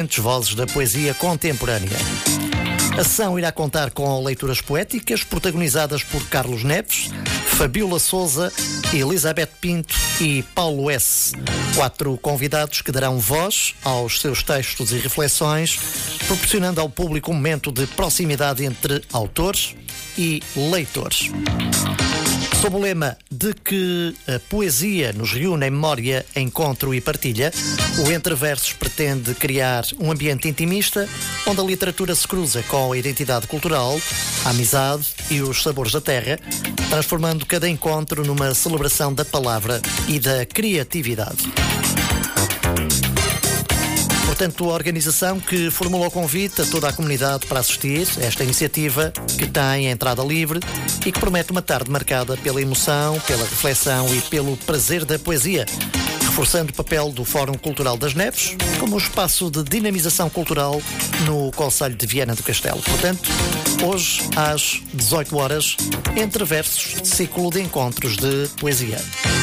diferentes vozes da poesia contemporânea. A sessão irá contar com leituras poéticas protagonizadas por Carlos Neves, Fabiola Souza, Elizabeth Pinto e Paulo S. 4 convidados que darão voz aos seus textos e reflexões, proporcionando ao público um momento de proximidade entre autores e leitores. Sob o lema de que a poesia nos reúne em memória, encontro e partilha, o Entre Versos pretende criar um ambiente intimista onde a literatura se cruza com a identidade cultural, a amizade e os sabores da terra, transformando cada encontro numa celebração da palavra e da criatividade. Portanto, a organização que formula o convite a toda a comunidade para assistir a esta iniciativa, que tem entrada livre e que promete uma tarde marcada pela emoção, pela reflexão e pelo prazer da poesia, reforçando o papel do Fórum Cultural das Neves como um espaço de dinamização cultural no concelho de Viana do Castelo. Portanto, hoje, às 18 horas, Entre Versos, ciclo de encontros de poesia.